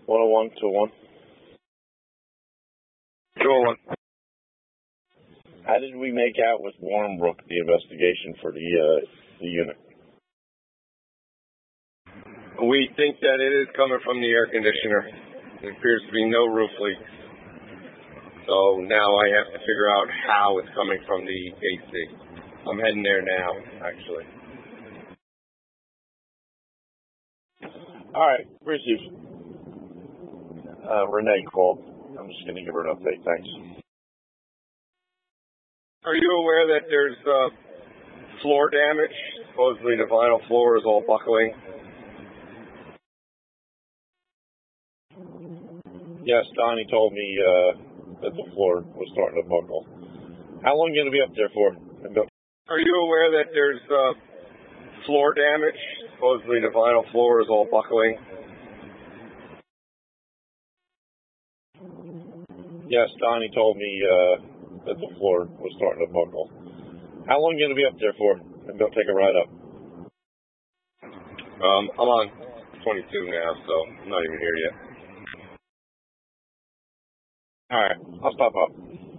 101 to 1. 201. How did we make out with Warrenbrook, the investigation for the unit? We think that it is coming from the air conditioner. There appears to be no roof leaks. So now I have to figure out how it's coming from the AC. I'm heading there now, actually. All right, received. Renee called. I'm just going to give her an update. Thanks. Are you aware that there's floor damage? Supposedly the vinyl floor is all buckling. Yes, Donnie told me that the floor was starting to buckle. How long are you going to be up there for? Are you aware that there's floor damage? Supposedly the vinyl floor is all buckling. Yes, Donnie told me that the floor was starting to buckle. How long are you going to be up there for? And go take a ride up. I'm on 22 now, so I'm not even here yet. All right, I'll stop up.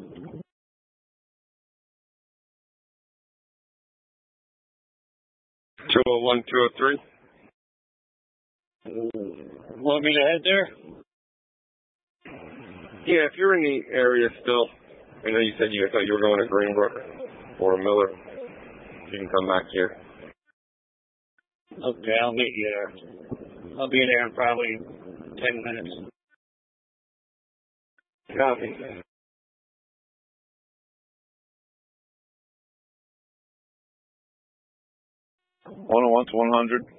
201, 203. Want me to head there? Yeah, if you're in the area still, I know you said I thought you were going to Greenbrook or Miller. You can come back here. Okay, I'll meet you there. I'll be there in probably 10 minutes. Copy. 101 to 100.